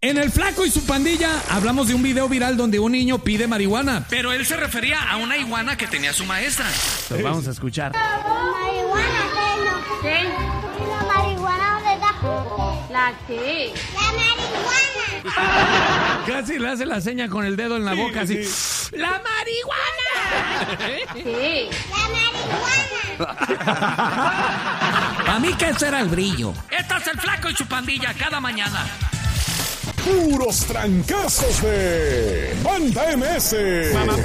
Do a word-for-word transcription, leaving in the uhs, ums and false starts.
En El Flaco y su pandilla hablamos de un video viral donde un niño pide marihuana. Pero él se refería a una iguana que tenía su maestra. Lo vamos a escuchar. ¿Marihuana qué no? ¿Qué? ¿Y la marihuana dónde está? ¿La qué? ¡La marihuana! Casi le hace la seña con el dedo en la boca, así. ¡La marihuana! ¿Qué? ¡La marihuana! A mí que ese era el brillo. Este es El Flaco y su pandilla cada mañana. Puros trancazos de Banda M S.